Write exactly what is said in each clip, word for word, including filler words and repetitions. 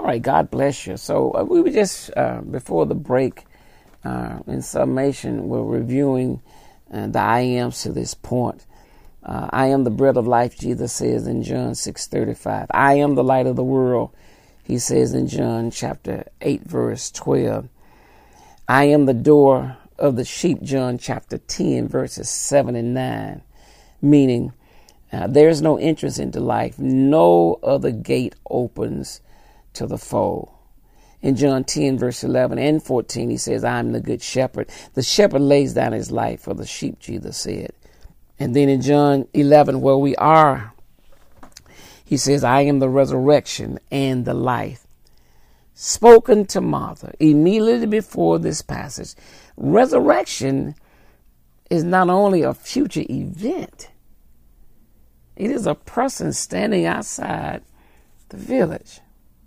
right, God bless you. So uh, we were just, uh, before the break, uh, in summation, we're reviewing uh, the I ams to this point. Uh, I am the bread of life, Jesus says in John six thirty-five. I am the light of the world, he says in John chapter eight, verse twelve. I am the door of the sheep, John chapter ten, verses seven and nine, meaning uh, there is no entrance into life. No other gate opens to the fold. In John ten, verse eleven and fourteen, he says, I am the good shepherd. The shepherd lays down his life for the sheep, Jesus said. And then in John eleven, where we are, he says, I am the resurrection and the life. Spoken to Martha immediately before this passage. Resurrection is not only a future event, it is a person standing outside the village.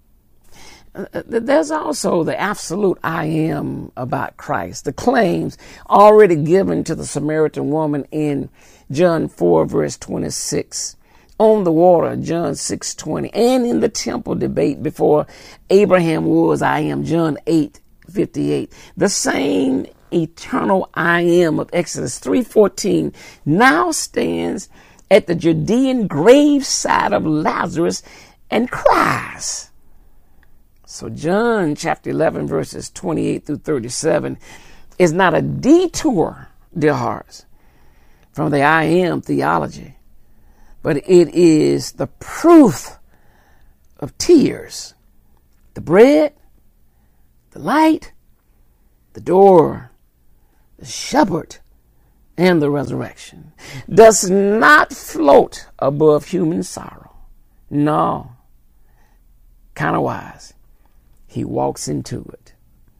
There's also the absolute I am about Christ, the claims already given to the Samaritan woman in John four, verse twenty-six, on the water, John six twenty, and in the temple debate before Abraham was I am, John eight fifty-eight. The same eternal I am of Exodus three fourteen now stands at the Judean graveside of Lazarus and cries. So John chapter eleven, verses twenty-eight through thirty-seven is not a detour, dear hearts, from the I am theology, but it is the proof of tears, the bread, the light, the door, the shepherd, and the resurrection. Does not float above human sorrow. No, kind of wise. He walks into it.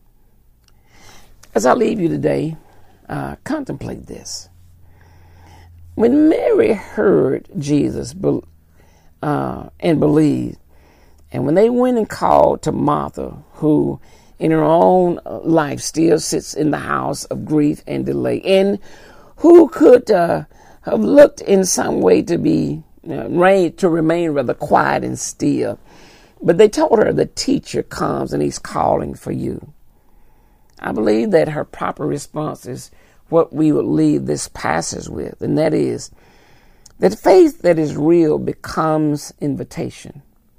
As I leave you today, uh, contemplate this. When Mary heard Jesus uh, and believed, and when they went and called to Martha, who in her own life still sits in the house of grief and delay, and who could uh, have looked in some way to be uh, to remain rather quiet and still, but they told her the teacher comes and he's calling for you. I believe that her proper response is what we would leave this passage with, and that is that faith that is real becomes invitation.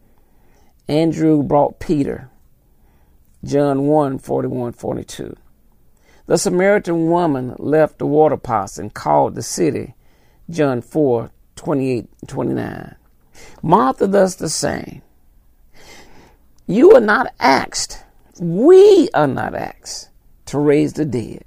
Andrew brought Peter, John one, forty-one, forty-two. The Samaritan woman left the water pots and called the city, John four, twenty-eight, twenty-nine. Martha does the same. You are not asked, we are not asked to raise the dead.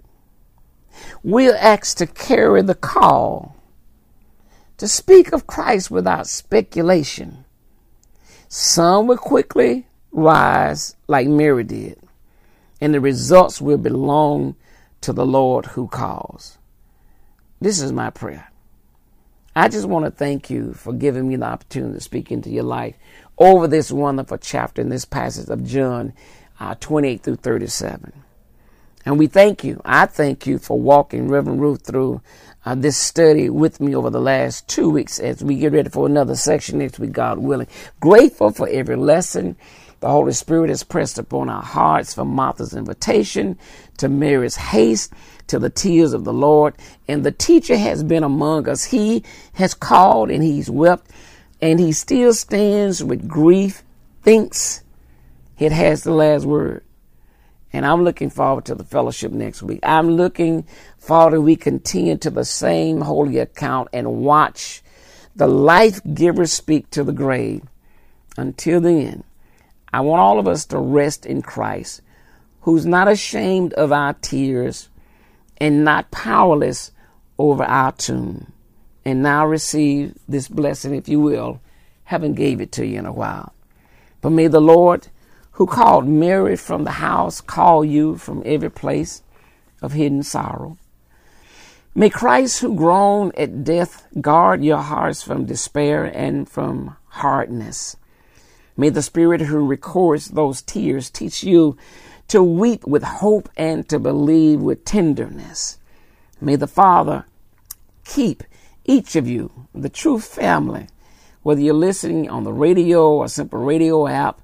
We are asked to carry the call, to speak of Christ without speculation. Some will quickly rise like Mary did, and the results will belong to the Lord who calls. This is my prayer. I just want to thank you for giving me the opportunity to speak into your life over this wonderful chapter in this passage of John uh, twenty-eight through thirty-seven. And we thank you. I thank you for walking Reverend Ruth through uh, this study with me over the last two weeks as we get ready for another section next week, God willing. Grateful for every lesson the Holy Spirit has pressed upon our hearts, from Martha's invitation to Mary's haste to the tears of the Lord. And the teacher has been among us. He has called and he's wept, and he still stands with grief, thinks it has the last word. And I'm looking forward to the fellowship next week. I'm looking forward to we continue to the same holy account and watch the life giver speak to the grave. Until then, I want all of us to rest in Christ, who's not ashamed of our tears and not powerless over our tomb. And now receive this blessing, if you will. Haven't gave it to you in a while. But may the Lord, who called Mary from the house, call you from every place of hidden sorrow. May Christ, who groaned at death, guard your hearts from despair and from hardness. May the Spirit who records those tears teach you to weep with hope and to believe with tenderness. May the Father keep each of you, the true family, whether you're listening on the radio or simple radio app,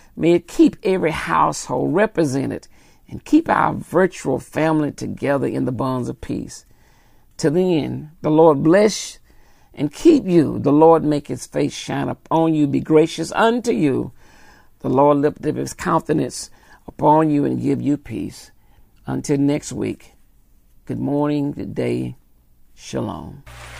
May it keep every household represented and keep our virtual family together in the bonds of peace. To the end, the Lord bless and keep you. The Lord make his face shine upon you, be gracious unto you. The Lord lift up his countenance upon you and give you peace. Until next week, good morning, good day, shalom.